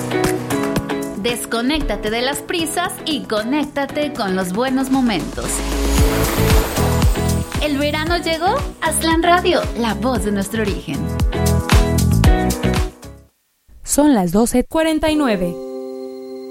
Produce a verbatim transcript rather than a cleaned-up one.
Desconéctate de las prisas y conéctate con los buenos momentos. ¿El verano llegó? Aztlán Radio, la voz de nuestro origen. Son las doce cuarenta y nueve.